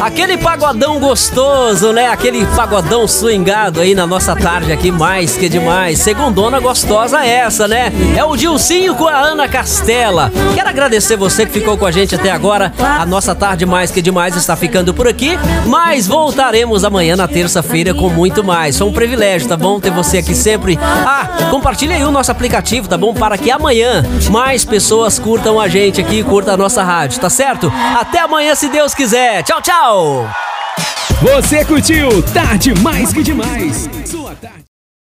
Aquele pagodão gostoso, né? Aquele pagodão swingado aí na nossa tarde aqui, mais que demais. Segundona gostosa essa, né? É o Dilcinho com a Ana Castela. Quero agradecer você que ficou com a gente até agora. A nossa tarde mais que demais está ficando por aqui, mas voltaremos amanhã na terça-feira com muito mais. Foi um privilégio, tá bom? Ter você aqui sempre. Compartilha aí o nosso aplicativo, tá bom? Para que amanhã mais pessoas curtam a gente aqui, curtam a nossa rádio, tá certo? Até amanhã, se Deus quiser. Tchau, tchau! Você curtiu Tarde Mais Que Demais. Sua tarde.